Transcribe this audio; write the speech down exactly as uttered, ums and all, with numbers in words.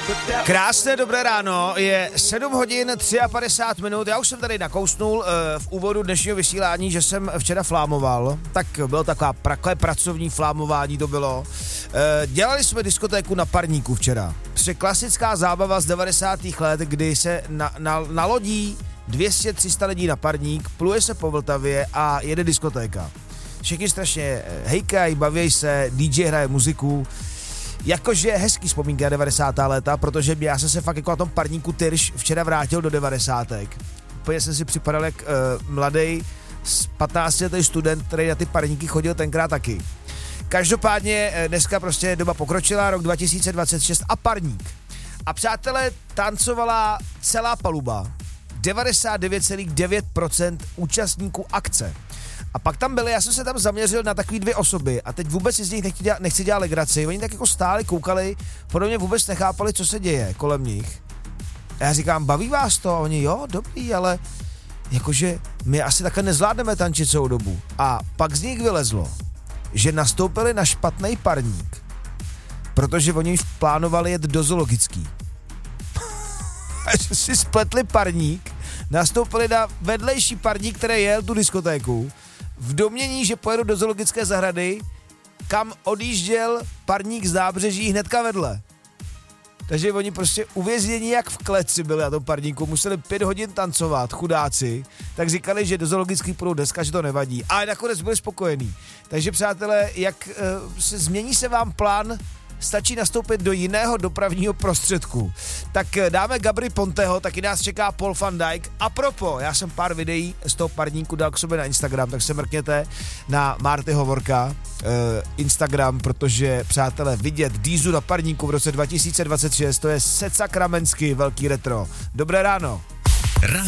Krásné dobré ráno, je sedm hodin padesát tři minut, já už jsem tady nakousnul uh, v úvodu dnešního vysílání, že jsem včera flámoval, tak bylo taková takové pracovní flámování to bylo. Uh, dělali jsme diskotéku na parníku včera, protože klasická zábava z devadesátých let, kdy se na, na, nalodí dvě stě tři sta lidí na parník, pluje se po Vltavě a jede diskotéka. Všichni strašně hejkají, baví se, dý džej hraje muziku. Jakože hezký vzpomínky na devadesátá léta, protože já jsem se fakt jako na tom parníku Tyrš včera vrátil do devadesátek. Úplně jsem si připadal jak uh, mladý patnáctiletý student, který na ty parníky chodil tenkrát taky. Každopádně dneska prostě doba pokročila, rok dva tisíce dvacet šest a parník. A přátelé, tancovala celá paluba. devadesát devět celá devět procent účastníků akce. A pak tam byly, já jsem se tam zaměřil na takový dvě osoby a teď vůbec si z nich nechci dělat, nechci dělat legraci. Oni tak jako stáli, koukali, podobně vůbec nechápali, co se děje kolem nich. A já říkám, baví vás to? A oni, jo, dobrý, ale jakože my asi takhle nezvládneme tančit celou dobu. A pak z nich vylezlo, že nastoupili na špatný parník, protože oni plánovali jet do zoologický. A že si spletli parník, nastoupili na vedlejší parník, který jel tu diskotéku, v domnění, že pojedu do zoologické zahrady, kam odjížděl parník z nábřeží hnedka vedle. Takže oni prostě uvěznění jak v kleci byli na tom parníku, museli pět hodin tancovat, chudáci, tak říkali, že do zoologický půjdou dneska, že to nevadí. Ale nakonec byli spokojení. Takže přátelé, jak uh, se změní se vám plán, stačí nastoupit do jiného dopravního prostředku. Tak dáme Gabry Ponteho, taky nás čeká Paul van Dijk. A propo, já jsem pár videí z toho parníku dal k sobě na Instagram, tak se mrkněte na Marty Hovorka eh, Instagram, protože přátelé, vidět Dízu na parníku v roce dva tisíce dvacet šest, to je secakramentsky velký retro. Dobré ráno. Ráno